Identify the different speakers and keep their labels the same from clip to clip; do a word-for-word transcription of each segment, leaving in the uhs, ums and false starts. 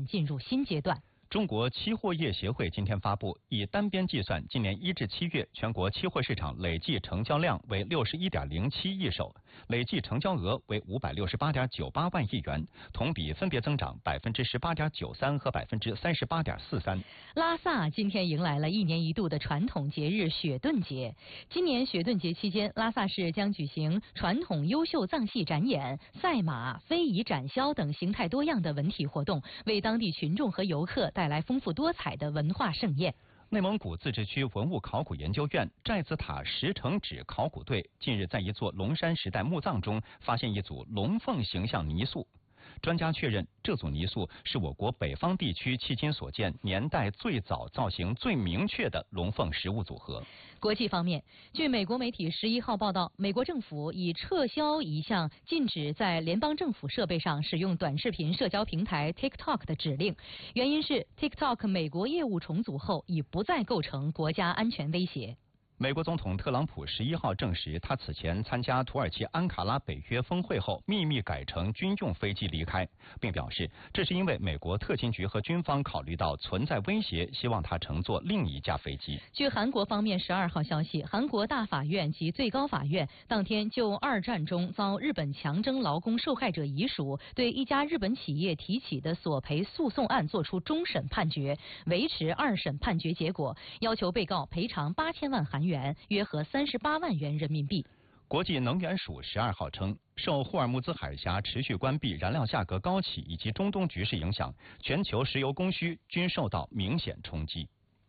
Speaker 1: 展进入新阶段。
Speaker 2: 中国期货业协会今天发布，以单边计算，今年一至七月全国期货市场累计成交量为六十一点零七亿手，累计成交额为五百六十八点九八万亿元，同比分别增长百分之十八点九三和百分之三十八点四三。
Speaker 1: 拉萨今天迎来了一年一度的传统节日雪顿节。今年雪顿节期间，拉萨市将举行传统优秀藏戏展演、赛马、非遗展销等形态多样的文体活动，为当地群众和游客带来丰富多彩的文化盛宴。
Speaker 2: 内蒙古自治区文物考古研究院寨子塔石城址考古队近日在一座龙山时代墓葬中发现一组龙凤形象泥塑。专家确认，这组泥塑是我国北方地区迄今所见年代最早、造型最明确的龙凤实物组合。
Speaker 1: 国际方面，据美国媒体十一号报道，美国政府已撤销一项禁止在联邦政府设备上使用短视频社交平台 TikTok 的指令，原因是 TikTok 美国业务重组后已不再构成国家安全威胁。
Speaker 2: 美国总统特朗普十一号证实，他此前参加土耳其安卡拉北约峰会后，秘密改乘军用飞机离开，并表示这是因为美国特勤局和军方考虑到存在威胁，希望他乘坐另一架飞机。
Speaker 1: 据韩国方面十二号消息，韩国大法院及最高法院当天就二战中遭日本强征劳工受害者遗属对一家日本企业提起的索赔诉讼案作出终审判决，维持二审判决结果，要求被告赔偿八千万韩元，约合三十八万元人民币。
Speaker 2: 国际能源署十二号称，受霍尔木兹海峡持续关闭、燃料价格高企以及中东局势影响，全球石油供需均受到明显冲击。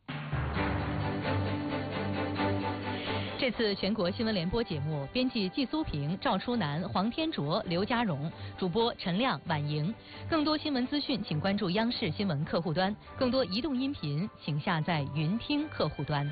Speaker 1: 这次全国新闻联播节目，编辑季苏平、赵初南、黄天卓、刘家荣，主播陈亮、婉莹。更多新闻资讯，请关注央视新闻客户端；更多移动音频，请下载云听客户端。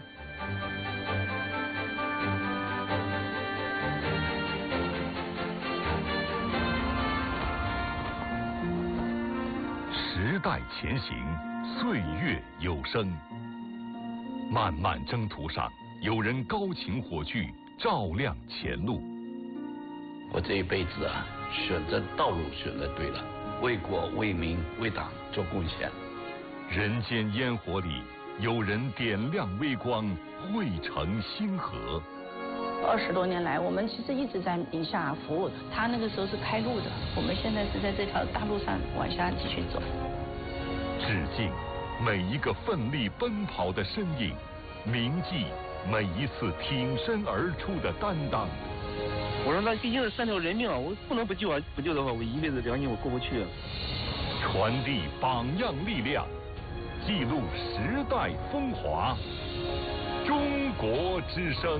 Speaker 3: 时代前行，岁月有声。漫漫征途上，有人高擎火炬，照亮前路。
Speaker 4: 我这一辈子啊，选择道路选择对了，为国为民为党做贡献。
Speaker 3: 人间烟火里，有人点亮微光，汇成星河。
Speaker 5: 二十多年来，我们其实一直在宁夏服务的。他那个时候是开路的，我们现在是在这条大路上往下继续走。
Speaker 3: 致敬每一个奋力奔跑的身影，铭记每一次挺身而出的担当。
Speaker 6: 我说那毕竟是三条人命啊，我不能不救啊！不救的话，我一辈子良心我过不去啊。
Speaker 3: 传递榜样力量，记录时代风华。中国之声。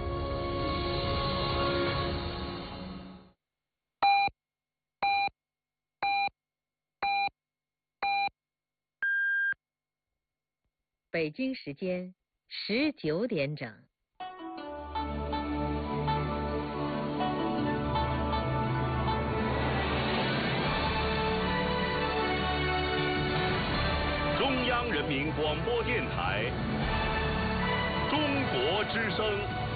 Speaker 1: 北京时间十九点整。
Speaker 3: 中央人民广播电台，中国之声。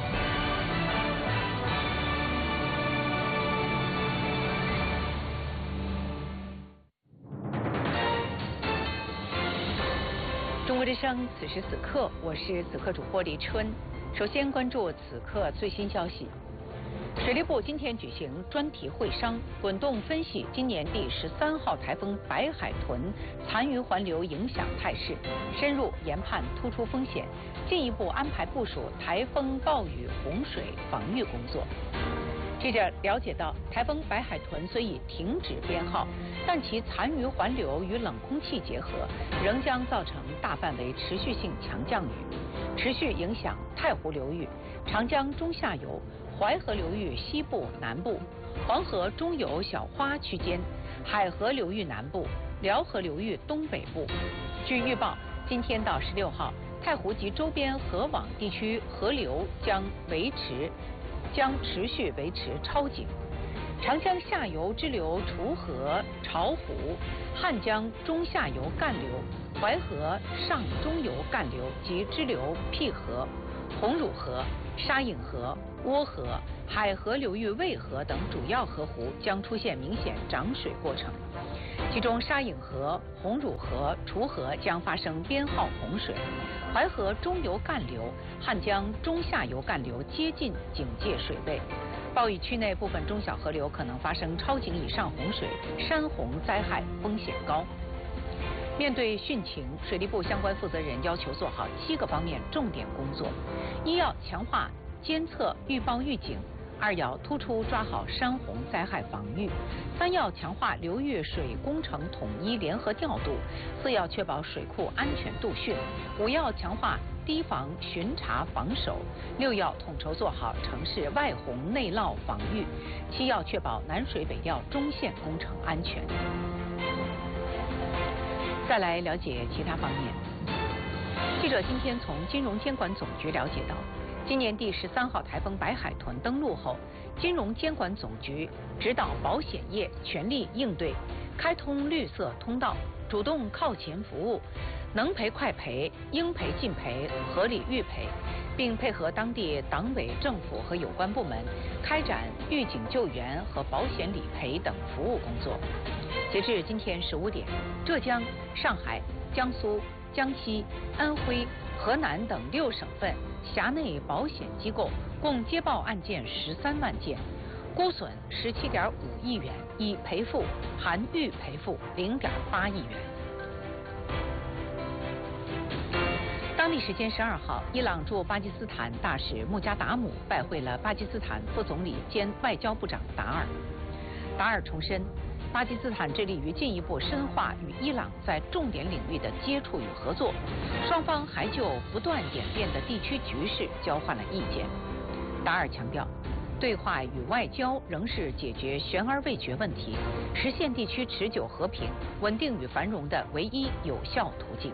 Speaker 7: 中国之声，此时此刻，我是此刻主播李春。首先关注此刻最新消息。水利部今天举行专题会商，滚动分析今年第十三号台风白海豚残余环流影响态势，深入研判突出风险，进一步安排部署台风、暴雨、洪水防御工作。记者了解到，台风白海豚虽已停止编号，但其残余环流与冷空气结合，仍将造成大范围持续性强降雨，持续影响太湖流域、长江中下游、淮河流域西部、南部、黄河中游小花区间、海河流域南部、辽河流域东北部。据预报，今天到十六号，太湖及周边河网地区河流将维持。将持续维持超警，长江下游支流楚河、巢湖、汉江中下游干流、淮河上中游干流及支流辟河、红乳河、沙隐河、涡河、海河流域渭河等主要河湖将出现明显涨水过程。 其中沙隐河、红乳河、滁河将发生编号洪水，淮河中游干流、汉江中下游干流接近警戒水位。暴雨区内部分中小河流可能发生超警以上洪水，山洪灾害风险高。面对汛情，水利部相关负责人要求做好七个方面重点工作：一要强化监测预报预警；二要突出抓好山洪灾害防御；三要强化流域水工程统一联合调度；四要确保水库安全度汛；五要强化堤防巡查防守；六要统筹做好城市外洪内涝防御；七要确保南水北调中线工程安全。再来了解其他方面。记者今天从金融监管总局了解到，今年第十三号台风白海豚登陆后，金融监管总局指导保险业全力应对，开通绿色通道，主动靠前服务，能赔快赔，应赔尽赔，合理预赔，并配合当地党委政府和有关部门开展预警救援和保险理赔等服务工作。截至今天十五点，浙江、上海、江苏、江西、安徽、河南等六省份辖内保险机构共接报案件十三万件，估损十七点五亿元，已赔付含预赔付零点八亿元。当地时间十二号，伊朗驻巴基斯坦大使穆加达姆拜会了巴基斯坦副总理兼外交部长达尔。达尔重申，巴基斯坦致力于进一步深化与伊朗在重点领域的接触与合作，双方还就不断演变的地区局势交换了意见。达尔强调，对话与外交仍是解决悬而未决问题，实现地区持久和平、稳定与繁荣的唯一有效途径。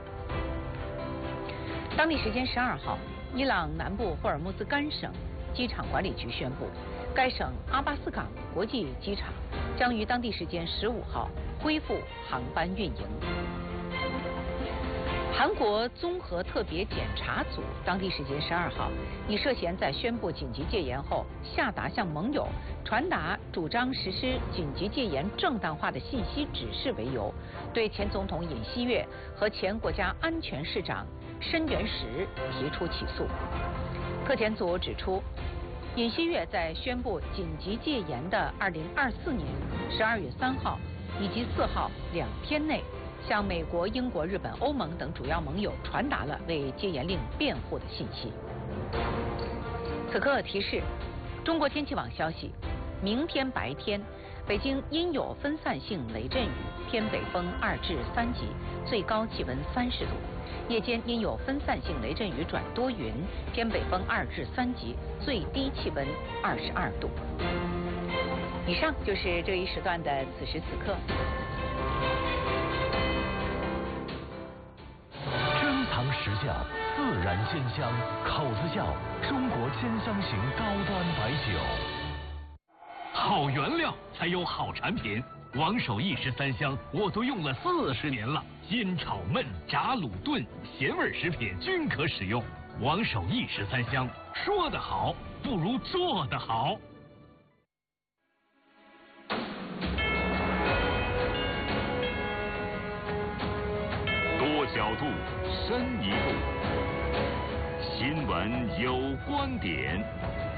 Speaker 7: 当地时间十二号，伊朗南部霍尔木兹干省机场管理局宣布，该省阿巴斯港国际机场将于当地时间十五号恢复航班运营。韩国综合特别检查组当地时间十二号，以涉嫌在宣布紧急戒严后下达向盟友传达主张实施紧急戒严正当化的信息指示为由，对前总统尹锡悦和前国家安全市长申元实提出起诉。特检组指出，尹锡悦在宣布紧急戒严的二零二四年十二月三号以及四号两天内，向美国、英国、日本、欧盟等主要盟友传达了为戒严令辩护的信息。此刻提示，中国天气网消息，明天白天，北京阴有分散性雷阵雨，偏北风二至三级，最高气温三十度。夜间阴有分散性雷阵雨转多云，偏北风二至三级，最低气温二十二度。以上就是这一时段的此时此刻。
Speaker 8: 珍藏实窖，自然鲜香，口子窖，中国鲜香型高端白酒。
Speaker 9: 好原料才有好产品。王守义十三香我都用了四十年了，煎炒焖炸卤炖咸味食品均可使用。王守义十三香，说得好不如做得好。
Speaker 3: 多角度，深一步，新闻有观点。